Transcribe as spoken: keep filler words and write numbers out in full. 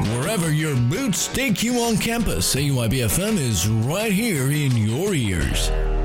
Wherever your boots take you on campus, A Y B F M is right here in your ears.